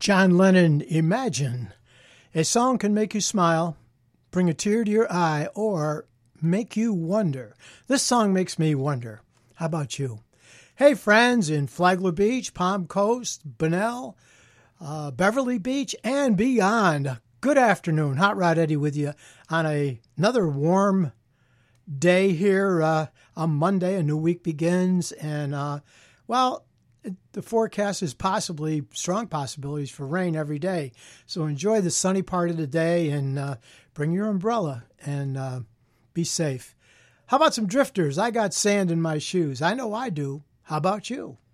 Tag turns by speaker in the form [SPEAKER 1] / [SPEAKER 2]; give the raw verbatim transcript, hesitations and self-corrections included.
[SPEAKER 1] John Lennon, Imagine. A song can make you smile, bring a tear to your eye, or make you wonder. This song makes me wonder. How about you? Hey, friends in Flagler Beach, Palm Coast, Bunnell, uh, Beverly Beach, and beyond. Good afternoon. Hot Rod Eddie with you on a, another warm day here uh, on Monday. A new week begins, and, uh, well, the forecast is possibly strong possibilities for rain every day. So enjoy the sunny part of the day and uh, bring your umbrella and uh, be safe. How about some drifters? I got sand in my shoes. I know I do. How about you?